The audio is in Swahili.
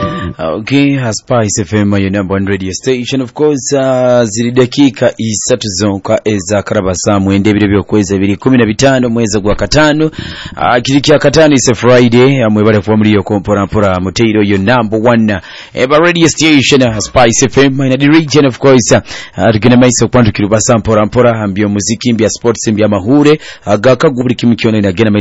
Okay, Spice FM, your number one radio station. Of course, zili dakika isatu zonka eza karabasa mwende bile kweza 2:15 mwezi gwa katano. Kiriki katano is a Friday. Mwebale family yo kompora Moteiro, your number one radio station, Spice FM in the region. Of course, tugena maiso kwantu kirubasa mpora ambio muziki, mbia sports, mbia mahure agaka guburi kimikyo na gena